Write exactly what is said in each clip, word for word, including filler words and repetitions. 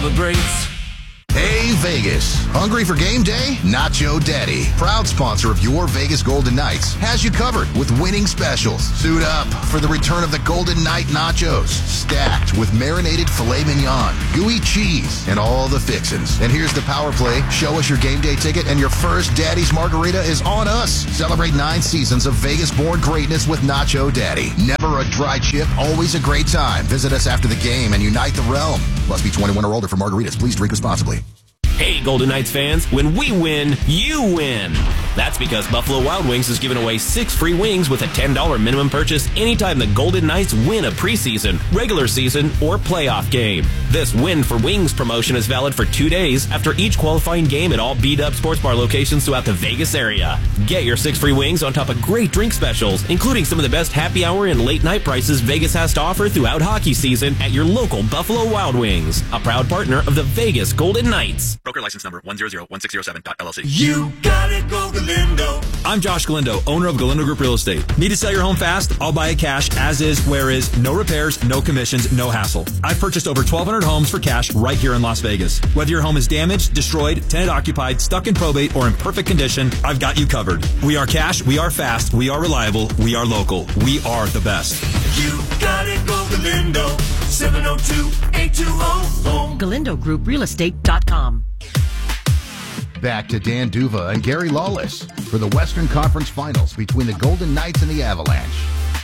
celebrates. Hey Vegas, hungry for game day? Nacho Daddy, proud sponsor of your Vegas Golden Knights, has you covered with winning specials. Suit up for the return of the Golden Knight Nachos, stacked with marinated filet mignon, gooey cheese, and all the fixins. And here's the power play. Show us your game day ticket and your first Daddy's Margarita is on us. Celebrate nine seasons of Vegas-born greatness with Nacho Daddy. Never a dry chip, always a great time. Visit us after the game and unite the realm. Must be twenty-one or older for margaritas. Please drink responsibly. Hey, Golden Knights fans, when we win, you win. That's because Buffalo Wild Wings is giving away six free wings with a ten dollars minimum purchase anytime the Golden Knights win a preseason, regular season, or playoff game. This Win for Wings promotion is valid for two days after each qualifying game at all B-Dub Sports Bar locations throughout the Vegas area. Get your six free wings on top of great drink specials, including some of the best happy hour and late night prices Vegas has to offer throughout hockey season at your local Buffalo Wild Wings, a proud partner of the Vegas Golden Knights. Broker license number one zero zero one six zero seven dot L L C. You gotta go Galindo. I'm Josh Galindo, owner of Galindo Group Real Estate. Need to sell your home fast? I'll buy it cash, as is, where is, no repairs, no commissions, no hassle. I've purchased over twelve hundred homes for cash right here in Las Vegas. Whether your home is damaged, destroyed, tenant occupied, stuck in probate, or in perfect condition, I've got you covered. We are cash, we are fast, we are reliable, we are local. We are the best. You gotta go Galindo. seven oh two, eight two oh, home. Galindo Group Real Estate dot com. Back to Dan Duva and Gary Lawless for the Western Conference Finals between the Golden Knights and the Avalanche.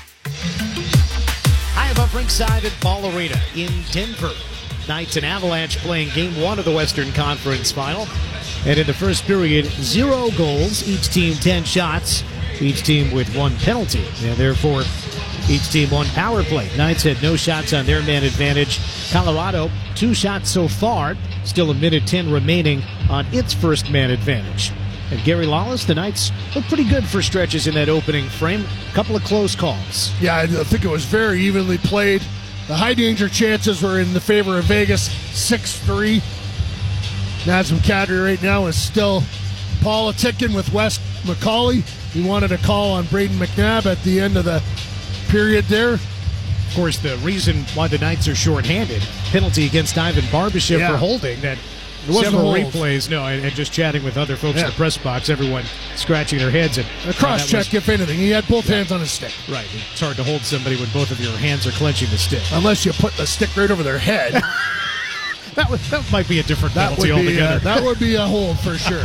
High above ringside at Ball Arena in Denver. Knights and Avalanche playing game one of the Western Conference Final. And in the first period, zero goals, each team ten shots, each team with one penalty. And therefore, each team one power play. Knights had no shots on their man advantage. Colorado, two shots so far, still a minute ten remaining on its first man advantage. And Gary Lawless, the Knights look pretty good for stretches in that opening frame. A couple of close calls. Yeah, I think it was very evenly played. The high danger chances were in the favor of Vegas, six three. Nazem Kadri right now is still politicking with Wes McCauley. He wanted a call on Braden McNabb at the end of the period there. Of course, the reason why the Knights are shorthanded, penalty against Ivan Barbashev yeah. for holding that. Several replays, no, and, and just chatting with other folks yeah. in the press box, everyone scratching their heads. And a cross-check, if anything. He had both yeah. hands on his stick. Right. It's hard to hold somebody when both of your hands are clenching the stick. Unless you put the stick right over their head. that, would, that might be a different that penalty would be, altogether. Uh, that would be a hold for sure.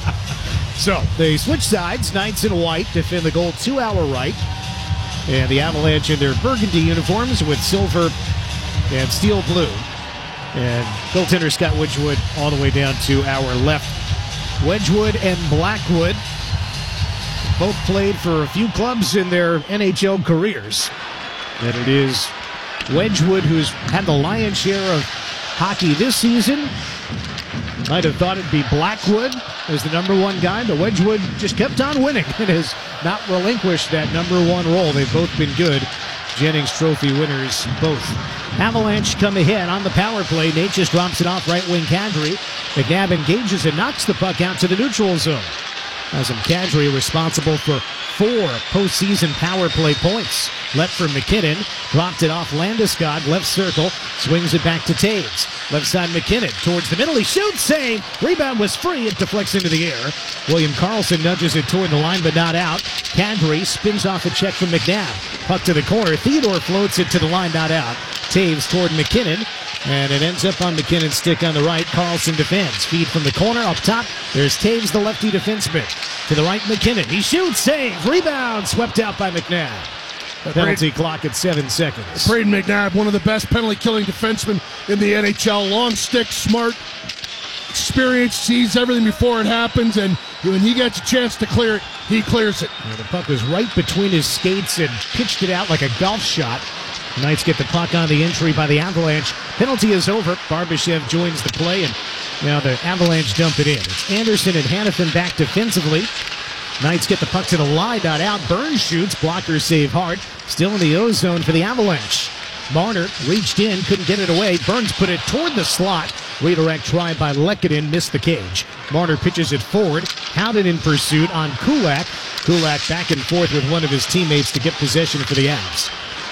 So, they switch sides. Knights in white defend the goal to our right. And the Avalanche in their burgundy uniforms with silver and steel blue. And goaltender Scott Wedgwood all the way down to our left. Wedgwood and Blackwood both played for a few clubs in their N H L careers. And it is Wedgwood who's had the lion's share of hockey this season. Might have thought it'd be Blackwood as the number one guy, but Wedgwood just kept on winning and has not relinquished that number one role. They've both been good Jennings Trophy winners, both. Avalanche come ahead on the power play. Nate just drops it off right wing Kadri. McNabb engages and knocks the puck out to the neutral zone. Nazem Kadri responsible for four postseason power play points. Left for McKinnon. Dropped it off Landeskog. Left circle. Swings it back to Taves. Left side McKinnon. Towards the middle. He shoots. Save. Rebound was free. It deflects into the air. William Karlsson nudges it toward the line but not out. Kadri spins off a check from McNabb. Puck to the corner. Theodore floats it to the line, not out. Taves toward McKinnon. And it ends up on McKinnon's stick on the right. Karlsson defends. Feed from the corner. Up top, there's Taves, the lefty defenseman. To the right, McKinnon. He shoots. Save. Rebound. Swept out by McNabb. Penalty Braden, clock at seven seconds. Braden McNabb, one of the best penalty-killing defensemen in the N H L. Long stick, smart, experienced, sees everything before it happens, and when he gets a chance to clear it, he clears it. Yeah, the puck was right between his skates and pitched it out like a golf shot. The Knights get the puck on the entry by the Avalanche. Penalty is over. Barbashev joins the play, and now the Avalanche dump it in. It's Anderson and Hanifin back defensively. Knights get the puck to the line, not out. Burns shoots. Blockers save hard. Still in the O-zone for the Avalanche. Marner reached in, couldn't get it away. Burns put it toward the slot. Redirect try by Lehkonen, missed the cage. Marner pitches it forward. Howden in pursuit on Kulak. Kulak back and forth with one of his teammates to get possession for the Avs.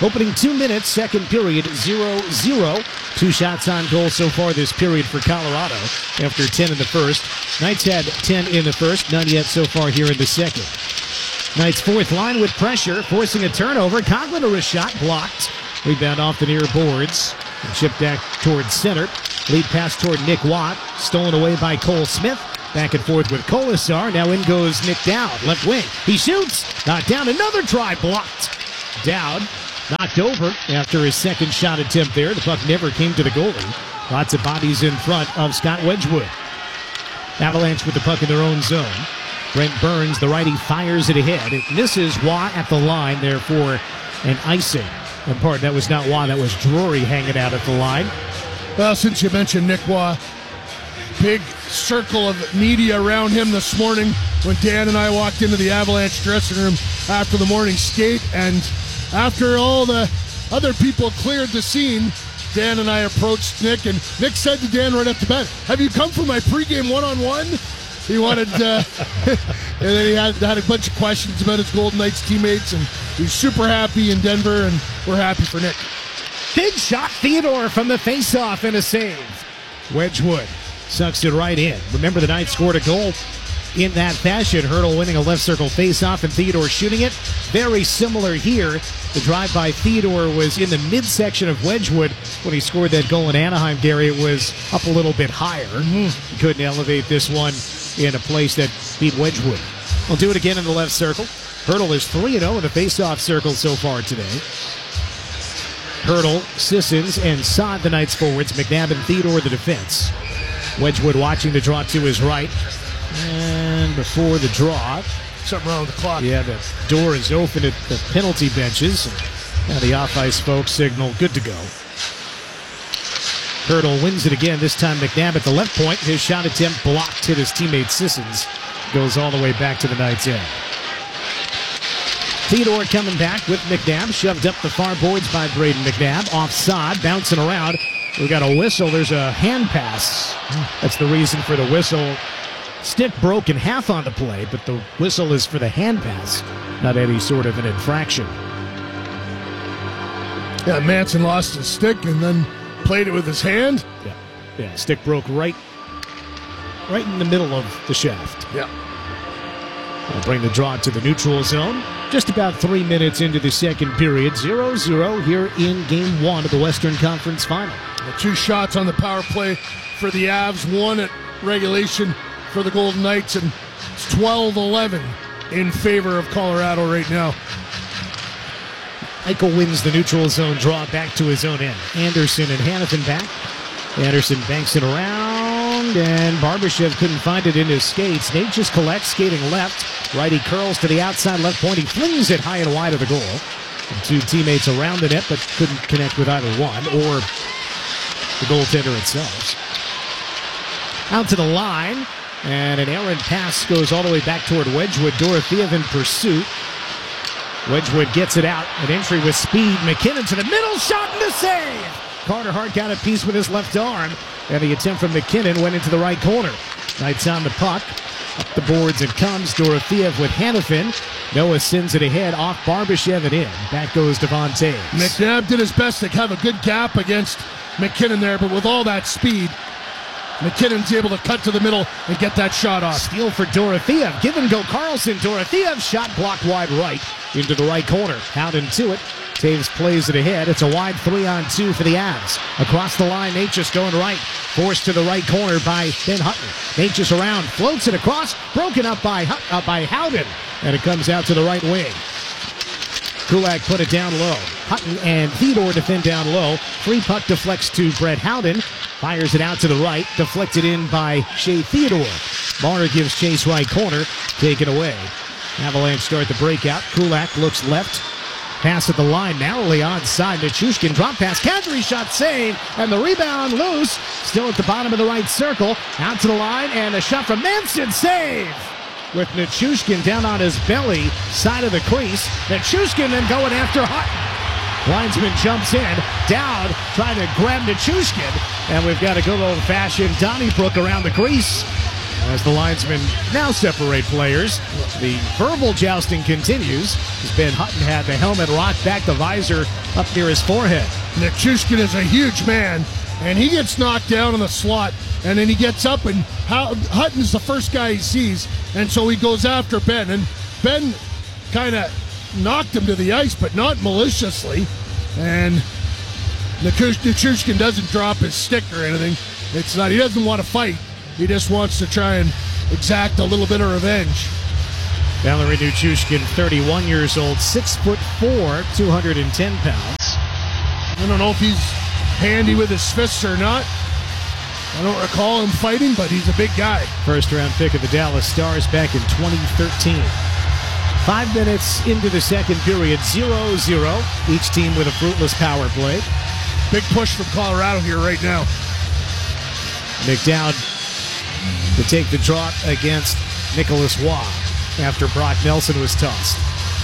Opening two minutes, second period, zero zero. Two shots on goal so far this period for Colorado after ten in the first. Knights had ten in the first, none yet so far here in the second. Knights' fourth line with pressure, forcing a turnover. Conklin to a shot, blocked. Rebound off the near boards. And chipped back towards center. Lead pass toward Nick Watt. Stolen away by Cole Smith. Back and forth with Colasar. Now in goes Nick Dowd, left wing. He shoots. Knocked down. Another try blocked. Dowd knocked over after his second shot attempt there. The puck never came to the goalie. Lots of bodies in front of Scott Wedgwood. Avalanche with the puck in their own zone. Brent Burns, the righty, fires it ahead. It misses Watt at the line there for an icing. And part that was not Watt, that was Drury hanging out at the line. Well, since you mentioned Nick Waugh, big circle of media around him this morning when Dan and I walked into the Avalanche dressing room after the morning skate. And after all the other people cleared the scene, Dan and I approached Nick, and Nick said to Dan right after bed, "Have you come for my pregame one-on-one?" He wanted, uh, and then he had, had a bunch of questions about his Golden Knights teammates, and he's super happy in Denver, and we're happy for Nick. Big shot, Theodore from the faceoff, and a save. Wedgwood sucks it right in. Remember, the Knights scored a goal in that fashion. Hurdle winning a left circle faceoff, and Theodore shooting it. Very similar here. The drive by Theodore was in the midsection of Wedgwood when he scored that goal in Anaheim. Gary, it was up a little bit higher. Mm-hmm. Couldn't elevate this one in a place that beat Wedgwood. We'll do it again in the left circle. Hurdle is three and oh in the faceoff circle so far today. Hurdle, Sissons, and Saad, the Knights forwards. McNabb and Theodore, the defense. Wedgwood watching the draw to his right. And before the draw, something wrong with the clock. Yeah, the door is open at the penalty benches. Now the off-ice folks signal good to go. Hurdle wins it again, this time McNabb at the left point. His shot attempt blocked, hit his teammate Sissons. Goes all the way back to the Knights' end. Theodore coming back with McNabb, shoved up the far boards by Braden McNabb. Offside, bouncing around. We've got a whistle. There's a hand pass. That's the reason for the whistle. Stick broke in half on the play, but the whistle is for the hand pass, not any sort of an infraction. Yeah, Manson lost his stick and then played it with his hand. Yeah, yeah. Stick broke right, right in the middle of the shaft. Yeah. We'll bring the draw to the neutral zone. Just about three minutes into the second period, zero zero here in Game One of the Western Conference Final. The two shots on the power play for the Avs, one at regulation for the Golden Knights, and it's twelve eleven in favor of Colorado right now. Eichel wins the neutral zone draw back to his own end. Anderson and Hanifin back. Anderson banks it around, and Barbashev couldn't find it in his skates. Nate just collects, skating left. Righty curls to the outside left point. He flings it high and wide of the goal. And two teammates around the net, but couldn't connect with either one or the goaltender itself. Out to the line, and an errant pass goes all the way back toward Wedgwood. Dorothea in pursuit. Wedgwood gets it out. An entry with speed. McKinnon to the middle. Shot and the save. Carter Hart got a piece with his left arm. And the attempt from McKinnon went into the right corner. Knights on the puck. Up the boards it comes. Dorothea with Hanifin. Noah sends it ahead off Barbashev and in. Back goes Devon Toews. McNabb did his best to have a good gap against McKinnon there, but with all that speed, McKinnon's able to cut to the middle and get that shot off. Steal for Dorothea. Give and go Carlson. Dorothea shot blocked wide right into the right corner. Howden to it. Taves plays it ahead. It's a wide three on two for the Avs. Across the line, Nate just going right. Forced to the right corner by Ben Hutton. Nate just around. Floats it across. Broken up by, uh, by Howden. And it comes out to the right wing. Kulak put it down low. Hutton and Theodore defend down low. Free puck deflects to Brett Howden. Fires it out to the right. Deflected in by Shea Theodore. Marner gives chase right corner. Taken away. Avalanche start the breakout. Kulak looks left. Pass at the line. Narrowly onside. Nichushkin drop pass. Kadri shot save. And the rebound loose. Still at the bottom of the right circle. Out to the line. And a shot from Manson. Save. With Nichushkin down on his belly, side of the crease. Nichushkin then going after Hutton. Linesman jumps in. Dowd trying to grab Nichushkin. And we've got a good old-fashioned Donnybrook around the crease. As the linesmen now separate players, the verbal jousting continues as Ben Hutton had the helmet rocked back, the visor up near his forehead. Nichushkin is a huge man, and he gets knocked down in the slot, and then he gets up, and Hutton's the first guy he sees, and so he goes after Ben, and Ben kind of knocked him to the ice, but not maliciously, and Nichushkin doesn't drop his stick or anything. It's not, he doesn't want to fight. He just wants to try and exact a little bit of revenge. Valery Nichushkin, thirty-one years old, six foot four, two hundred ten pounds. I don't know if he's handy with his fists or not. I don't recall him fighting, but he's a big guy. First round pick of the Dallas Stars back in twenty thirteen. Five minutes into the second period, zero zero. Each team with a fruitless power play. Big push from Colorado here right now. McDowd to take the drop against Nicholas Waugh after Brock Nelson was tossed.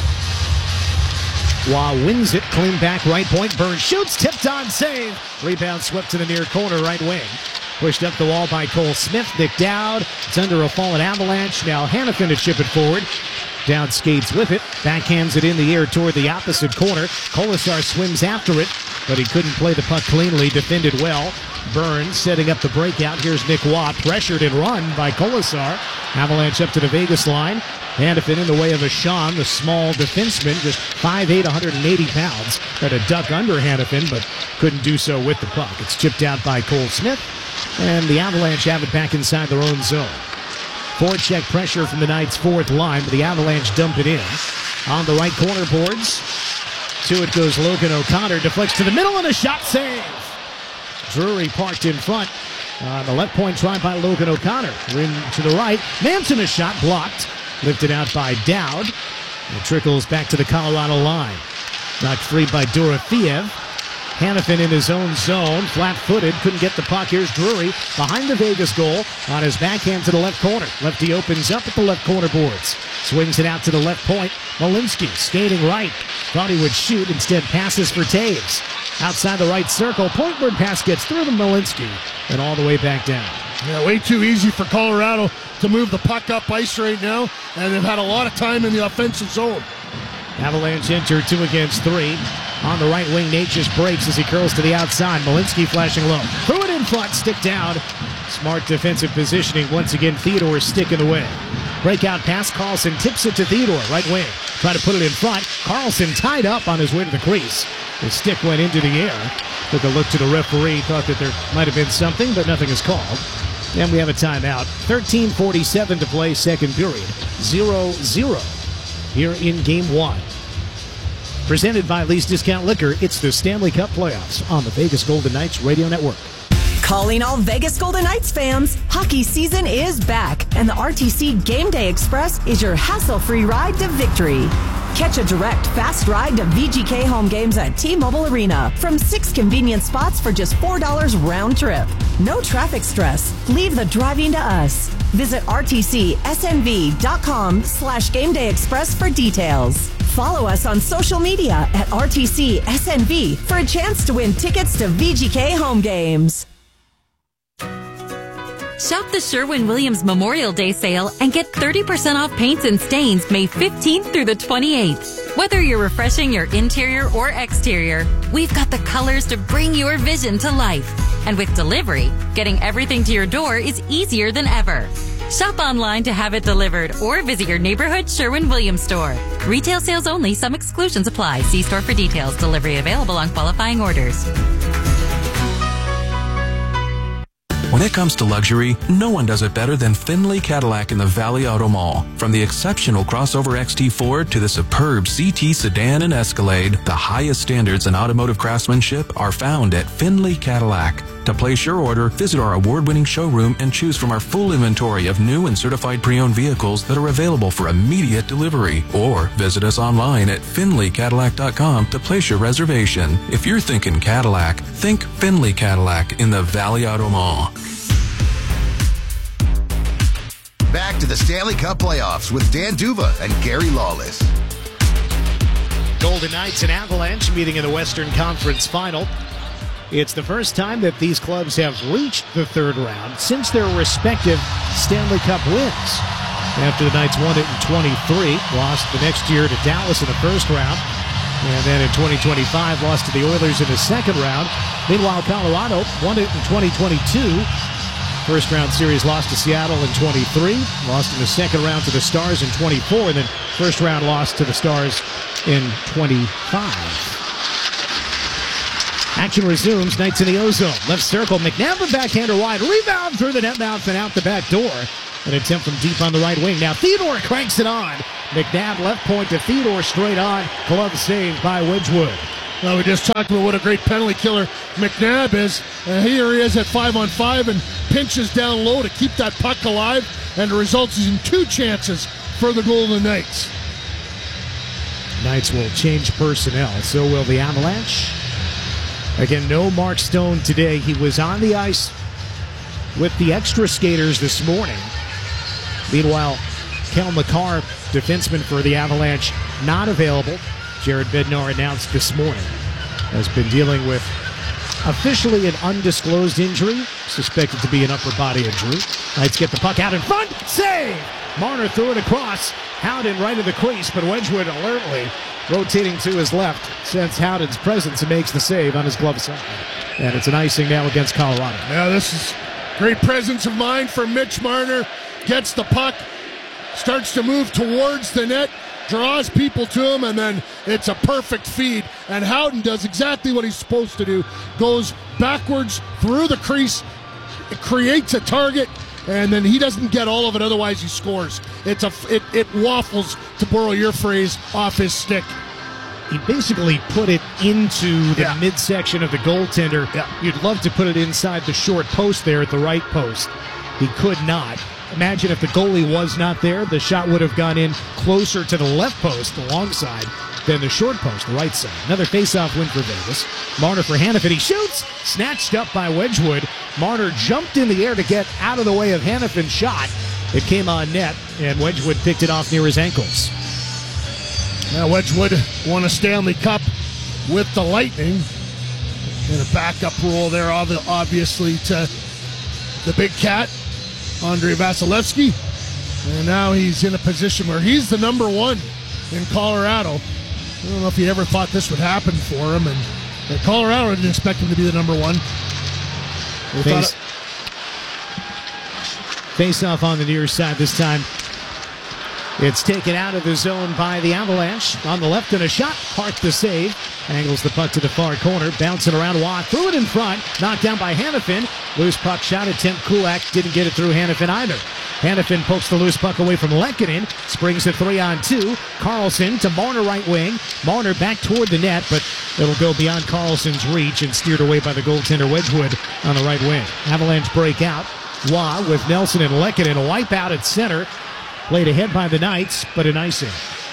Waugh wins it, clean back, right point. Burns shoots, tipped on, save. Rebound swept to the near corner, right wing. Pushed up the wall by Cole Smith. McDowd, it's under a fallen Avalanche. Now Hanifin to chip it forward. Down skates with it. Backhands it in the air toward the opposite corner. Kolasar swims after it, but he couldn't play the puck cleanly. Defended well. Burns setting up the breakout. Here's Nick Waugh, pressured and run by Kolasar. Avalanche up to the Vegas line. Hanifin in the way of Ashawn, the small defenseman, just five eight, one hundred eighty pounds. Tried to duck under Hanifin, but couldn't do so with the puck. It's chipped out by Cole Smith, and the Avalanche have it back inside their own zone. Four-check pressure from the Knights' fourth line, but the Avalanche dump it in. On the right corner boards, to it goes Logan O'Connor, deflects to the middle, and a shot save. Drury parked in front. On the left point, tried by Logan O'Connor. In to the right, Manson, a shot blocked. Lifted out by Dowd. It trickles back to the Colorado line. Knocked free by Dorofeev. Hanifin in his own zone, flat-footed, couldn't get the puck. Here's Drury behind the Vegas goal on his backhand to the left corner. Lefty opens up at the left corner boards. Swings it out to the left point. Malinsky skating right. Thought he would shoot, instead passes for Taves. Outside the right circle, pointward pass gets through to Malinsky and all the way back down. Yeah, way too easy for Colorado to move the puck up ice right now, and they've had a lot of time in the offensive zone. Avalanche enter two against three. On the right wing, Nate just breaks as he curls to the outside. Malinsky flashing low. Threw it in front, stick down. Smart defensive positioning. Once again, Theodore's stick in the way. Breakout pass, Carlson tips it to Theodore, right wing. Try to put it in front. Carlson tied up on his way to the crease. The stick went into the air. Took a look to the referee, thought that there might have been something, but nothing is called. And we have a timeout. thirteen forty-seven to play, second period. zero zero here in game one. Presented by Lee's Discount Liquor, it's the Stanley Cup Playoffs on the Vegas Golden Knights Radio Network. Calling all Vegas Golden Knights fans, hockey season is back, and the R T C Game Day Express is your hassle-free ride to victory. Catch a direct, fast ride to V G K home games at T-Mobile Arena from six convenient spots for just four dollars round trip. No traffic stress. Leave the driving to us. Visit rtcsnv.com slash Game Day Express for details. Follow us on social media at R T C S N V for a chance to win tickets to V G K home games. Shop the Sherwin-Williams Memorial Day sale and get thirty percent off paints and stains May fifteenth through the twenty-eighth. Whether you're refreshing your interior or exterior, we've got the colors to bring your vision to life. And with delivery, getting everything to your door is easier than ever. Shop online to have it delivered or visit your neighborhood Sherwin-Williams store. Retail sales only. Some exclusions apply. See store for details. Delivery available on qualifying orders. When it comes to luxury, no one does it better than Findlay Cadillac in the Valley Auto Mall. From the exceptional crossover X T Ford to the superb C T sedan and Escalade, the highest standards in automotive craftsmanship are found at Findlay Cadillac. To place your order, visit our award-winning showroom and choose from our full inventory of new and certified pre-owned vehicles that are available for immediate delivery. Or visit us online at Findlay Cadillac dot com to place your reservation. If you're thinking Cadillac, think Findlay Cadillac in the Valley Auto Mall. Back to the Stanley Cup Playoffs with Dan Duva and Gary Lawless. Golden Knights and Avalanche meeting in the Western Conference Final. It's the first time that these clubs have reached the third round since their respective Stanley Cup wins. After the Knights won it in twenty-three, lost the next year to Dallas in the first round, and then in twenty twenty-five lost to the Oilers in the second round. Meanwhile, Colorado won it in twenty twenty-two. First round series lost to Seattle in twenty-three, lost in the second round to the Stars in twenty-four, and then first round loss to the Stars in twenty-five. Action resumes. Knights in the O-zone. Left circle. McNabb a backhander wide. Rebound through the net mouth and out the back door. An attempt from deep on the right wing. Now Theodore cranks it on. McNabb left point to Theodore straight on. Glove saved by Wedgwood. Well, we just talked about what a great penalty killer McNabb is. Uh, here he is at five on five and pinches down low to keep that puck alive, and it results in two chances for the Golden Knights. Knights will change personnel. So will the Avalanche. Again, no Mark Stone today. He was on the ice with the extra skaters this morning. Meanwhile, Kel McCarr, defenseman for the Avalanche, not available. Jared Bednar announced this morning has been dealing with officially an undisclosed injury, suspected to be an upper body injury. Knights get the puck out in front. Save! Marner threw it across. Howden right in the crease, but Wedgwood alertly rotating to his left, sense Howden's presence and makes the save on his glove side. And it's an icing now against Colorado. Yeah, this is great presence of mind for Mitch Marner. Gets the puck, starts to move towards the net, draws people to him, and then it's a perfect feed. And Howden does exactly what he's supposed to do. Goes backwards through the crease, it creates a target, and then he doesn't get all of it, otherwise he scores. It's a, it, it waffles, to borrow your phrase, off his stick. He basically put it into the yeah. midsection of the goaltender. Yeah. You'd love to put it inside the short post there at the right post. He could not. Imagine if the goalie was not there, the shot would have gone in closer to the left post, the long side, than the short post, the right side. Another face-off win for Vegas. Marner for Hanifin. He shoots! Snatched up by Wedgwood. Marner jumped in the air to get out of the way of Hanifin's shot. It came on net, and Wedgwood picked it off near his ankles. Now Wedgwood won a Stanley Cup with the Lightning. And a backup role there, obviously, to the big cat, Andrei Vasilevsky. And now he's in a position where he's the number one in Colorado. I don't know if he ever thought this would happen for him. And, and Colorado didn't expect him to be the number one. Face, face off on the near side this time. It's taken out of the zone by the Avalanche. On the left and a shot. Hart the save. Angles the puck to the far corner. Bouncing around Watt. Threw it in front. Knocked down by Hanifin. Loose puck shot attempt. Kulak didn't get it through Hanifin either. Hanifin pokes the loose puck away from Lehkonen. Springs a three on two. Carlson to Marner right wing. Marner back toward the net, but it'll go beyond Carlson's reach and steered away by the goaltender Wedgwood on the right wing. Avalanche break out. Waugh with Nelson and Lehkonen. A wipeout at center. Played ahead by the Knights, but an icing.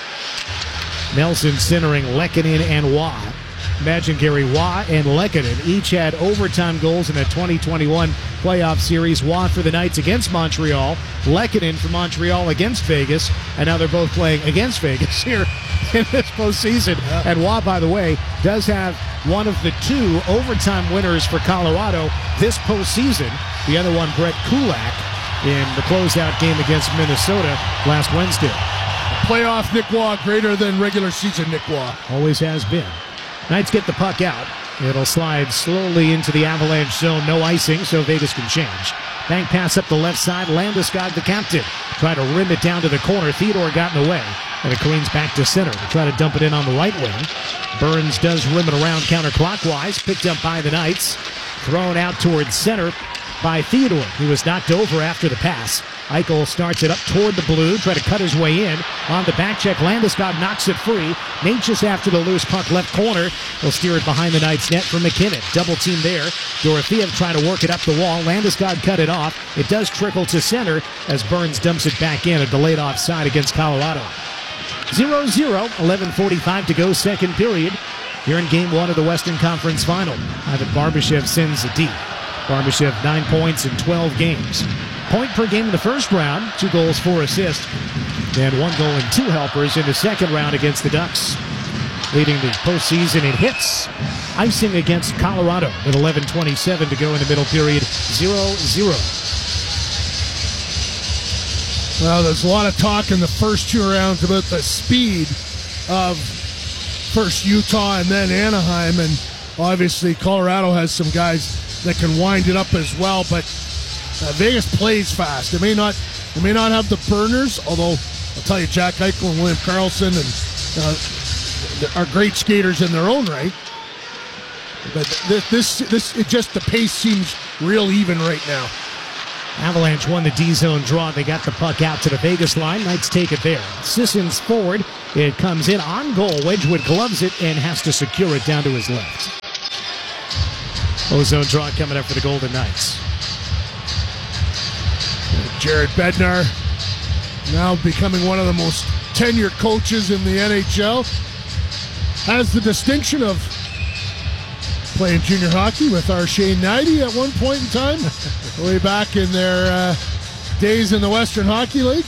Nelson centering Lehkonen and Waugh. Imagine, Gary, Waugh and Lehkonen each had overtime goals in a twenty twenty-one playoff series. Waugh for the Knights against Montreal. Lehkonen for Montreal against Vegas. And now they're both playing against Vegas here in this postseason. And Waugh, by the way, does have one of the two overtime winners for Colorado this postseason. The other one, Brett Kulak, in the closeout game against Minnesota last Wednesday. Playoff Nick Waugh greater than regular season Nick Waugh. Always has been. Knights get the puck out. It'll slide slowly into the Avalanche zone. No icing, so Vegas can change. Bank pass up the left side. Landeskog, the captain, try to rim it down to the corner. Theodore got in the way, and it careens back to center to try to dump it in on the right wing. Burns does rim it around counterclockwise. Picked up by the Knights. Thrown out towards center by Theodore. He was knocked over after the pass. Eichel starts it up toward the blue, try to cut his way in. On the back check, Landeskog knocks it free. Natchez after the loose puck left corner. He'll steer it behind the Knights net for McKinnon. Double team there. Dorofeev trying to work it up the wall. Landeskog cut it off. It does trickle to center as Burns dumps it back in. A delayed offside against Colorado. zero zero, eleven forty-five to go, second period. Here in game one of the Western Conference Final. Ivan Barbashev sends it deep. Barbashev, nine points in twelve games. Point per game in the first round, two goals, four assists, and one goal and two helpers in the second round against the Ducks. leading the postseason in hits. Icing against Colorado with eleven twenty-seven to go in the middle period, zero zero. Well, there's a lot of talk in the first two rounds about the speed of first Utah and then Anaheim, and obviously Colorado has some guys that can wind it up as well, but uh, Vegas plays fast. It may not, it may not have the burners, although I'll tell you, Jack Eichel and William Karlsson and uh, are great skaters in their own right. But this, this, this, it just the pace seems real even right now. Avalanche won the D-zone draw. They got the puck out to the Vegas line. Knights take it there. Sissons forward. It comes in on goal. Wedgwood gloves it and has to secure it down to his left. O-zone draw coming up for the Golden Knights. Jared Bednar now becoming one of the most tenured coaches in the N H L. Has the distinction of playing junior hockey with our Shane Knighty at one point in time, way back in their uh, days in the Western Hockey League.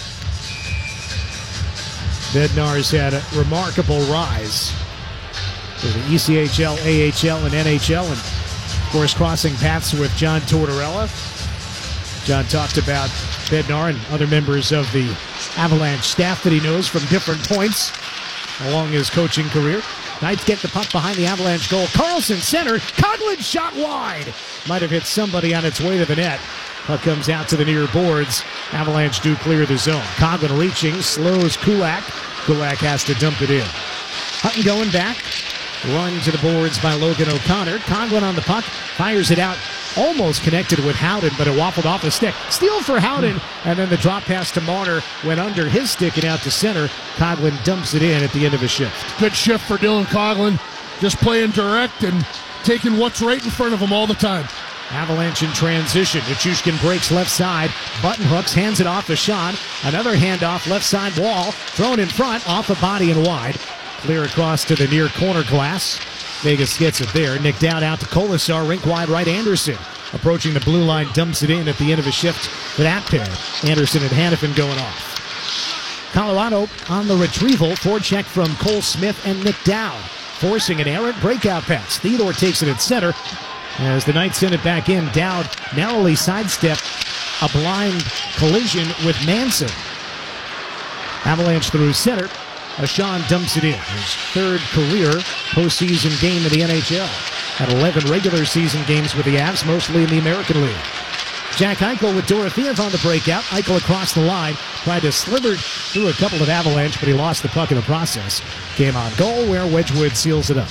Bednar's had a remarkable rise to the E C H L, A H L, and N H L, and of course crossing paths with John Tortorella. John talked about Bednar and other members of the Avalanche staff that he knows from different points along his coaching career. Knights get the puck behind the Avalanche goal. Karlsson center. Coghlan shot wide. Might have hit somebody on its way to the net. Puck comes out to the near boards. Avalanche do clear the zone. Coghlan reaching. Slows Kulak. Kulak has to dump it in. Hutton going back. Run to the boards by Logan O'Connor. Coghlan on the puck. Fires it out. Almost connected with Howden, but it waffled off the stick. Steal for Howden, and then the drop pass to Marner went under his stick and out to center. Coghlan dumps it in at the end of a shift. Good shift for Dylan Coghlan, just playing direct and taking what's right in front of him all the time. Avalanche in transition. Nichushkin breaks left side. Button hooks, hands it off to Sean. Another handoff, left side wall. Thrown in front, off the body and wide. Clear across to the near corner glass. Vegas gets it there. Nick Dowd out to Kolasar. Rink wide right. Anderson approaching the blue line. Dumps it in at the end of a shift for that pair. Anderson and Hannafin going off. Colorado on the retrieval. Forecheck from Cole Smith and Nick Dowd. Forcing an errant breakout pass. Theodore takes it at center. As the Knights send it back in, Dowd narrowly sidestepped a blind collision with Manson. Avalanche through center. Ashawn dumps it in. His third career postseason game in the N H L. Had eleven regular season games with the Avs, mostly in the American League. Jack Eichel with Dorofeev on the breakout. Eichel across the line. Tried to slither through a couple of Avalanche, but he lost the puck in the process. Came on goal where Wedgwood seals it up.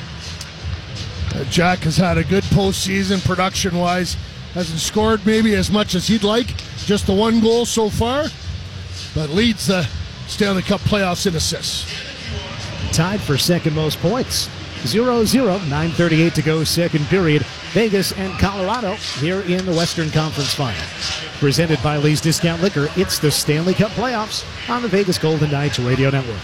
Uh, Jack has had a good postseason production-wise. Hasn't scored maybe as much as he'd like. Just the one goal so far. But leads the Stanley Cup playoffs in assists. Tied for second most points. zero zero, nine thirty-eight to go, second period. Vegas and Colorado here in the Western Conference Final. Presented by Lee's Discount Liquor, it's the Stanley Cup playoffs on the Vegas Golden Knights Radio Network.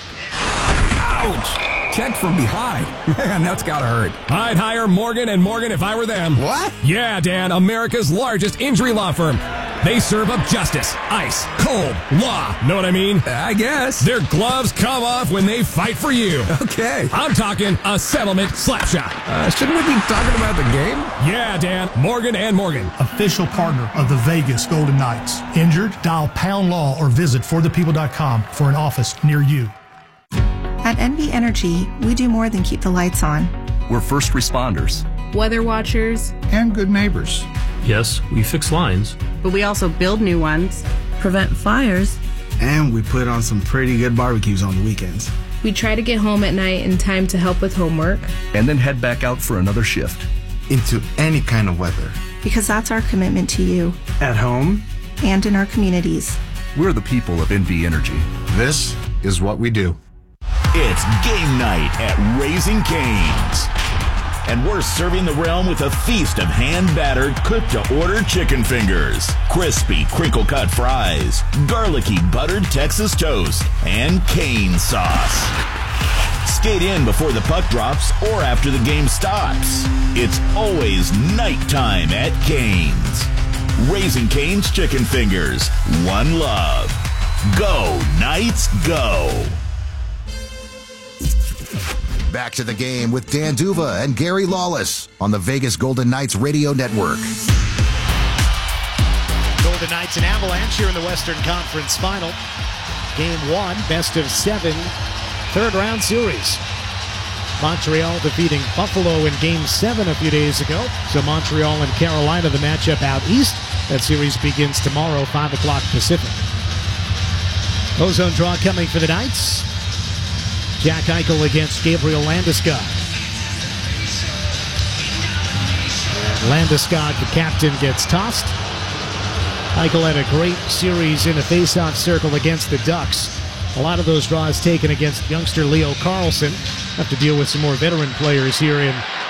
Ouch! Checked from behind. Man, that's gotta hurt. I'd hire Morgan and Morgan if I were them. What? Yeah, Dan, America's largest injury law firm. They serve up justice, ice, cold, law. Know what I mean? I guess. Their gloves come off when they fight for you. Okay. I'm talking a settlement slap shot. Uh, shouldn't we be talking about the game? Yeah, Dan. Morgan and Morgan. Official partner of the Vegas Golden Knights. Injured? Dial Pound Law or visit for the people dot com for an office near you. At N V Energy, we do more than keep the lights on. We're first responders, weather watchers, and good neighbors. Yes, we fix lines, but we also build new ones, prevent fires, and we put on some pretty good barbecues on the weekends. We try to get home at night in time to help with homework, and then head back out for another shift. Into any kind of weather. Because that's our commitment to you. At home. And in our communities. We're the people of N V Energy. This is what we do. It's game night at Raising Cane's. And we're serving the realm with a feast of hand-battered, cooked-to-order chicken fingers, crispy, crinkle-cut fries, garlicky, buttered Texas toast, and cane sauce. Skate in before the puck drops or after the game stops. It's always nighttime at Cane's. Raising Cane's Chicken Fingers. One love. Go, Knights, go. Back to the game with Dan Duva and Gary Lawless on the Vegas Golden Knights Radio Network. Golden Knights and Avalanche here in the Western Conference Final. Game one, best of seven, third round series. Montreal defeating Buffalo in Game seven a few days ago. So Montreal and Carolina, the matchup out east. That series begins tomorrow, five o'clock Pacific. Ozone draw coming for the Knights. Jack Eichel against Gabriel Landeskog. Landeskog, the captain, gets tossed. Eichel had a great series in the face-off circle against the Ducks. A lot of those draws taken against youngster Leo Carlsson. Have to deal with some more veteran players here in